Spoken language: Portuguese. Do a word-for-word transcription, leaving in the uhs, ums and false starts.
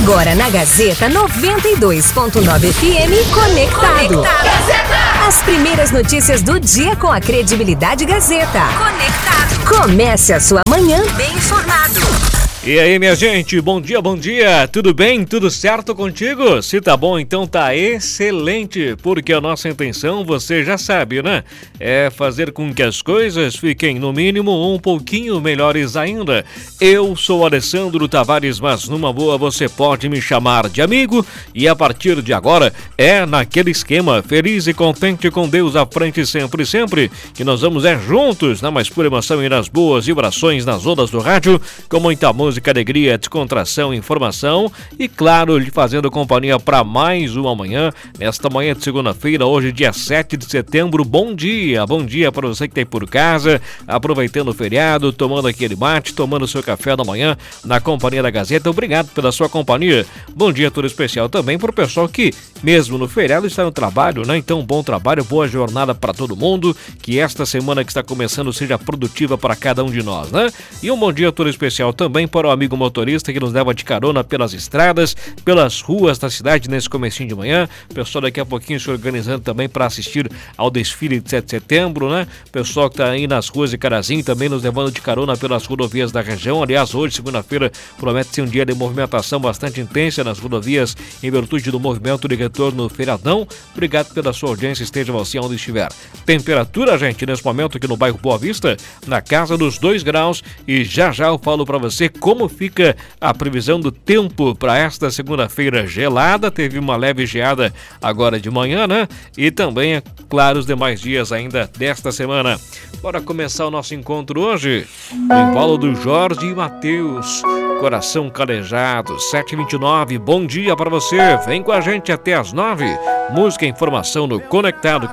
Agora na Gazeta noventa e dois ponto nove F M, Conectado. Conectado. As primeiras notícias do dia com a credibilidade Gazeta. Conectado. Comece a sua manhã bem informado. E aí, minha gente, bom dia, bom dia, tudo bem? Tudo certo contigo? Se tá bom, então tá excelente, porque a nossa intenção, você já sabe, né? É fazer com que as coisas fiquem, no mínimo, um pouquinho melhores ainda. Eu sou Alessandro Tavares, mas numa boa você pode me chamar de amigo, e a partir de agora é naquele esquema, feliz e contente com Deus à frente sempre, sempre, que nós vamos é juntos, na mais pura emoção e nas boas vibrações nas ondas do rádio, com muita música. Música, alegria, descontração, informação e, claro, lhe fazendo companhia para mais uma manhã, nesta manhã de segunda-feira, hoje, dia sete de setembro. Bom dia, bom dia para você que está aí por casa, aproveitando o feriado, tomando aquele mate, tomando seu café da manhã na companhia da Gazeta. Obrigado pela sua companhia. Bom dia todo especial também para o pessoal que, mesmo no feriado, está no trabalho, né? Então, bom trabalho, boa jornada para todo mundo, que esta semana que está começando seja produtiva para cada um de nós, né? E um bom dia todo especial também para o amigo motorista que nos leva de carona pelas estradas, pelas ruas da cidade nesse comecinho de manhã. Pessoal daqui a pouquinho se organizando também para assistir ao desfile de sete de setembro, né? Pessoal que está aí nas ruas de Carazinho também nos levando de carona pelas rodovias da região. Aliás, hoje, segunda-feira, promete ser um dia de movimentação bastante intensa nas rodovias em virtude do movimento de retorno feriadão. Obrigado pela sua audiência, esteja você onde estiver. Temperatura, gente, nesse momento aqui no bairro Boa Vista, na casa dos dois graus, e já já eu falo para você como Como fica a previsão do tempo para esta segunda-feira gelada. Teve uma leve geada agora de manhã, né? E também, é claro, os demais dias ainda desta semana. Bora começar o nosso encontro hoje. O embalo do Jorge e Matheus. Coração calejado, sete e vinte e nove. Bom dia para você. Vem com a gente até as nove. Música e informação no Conectado.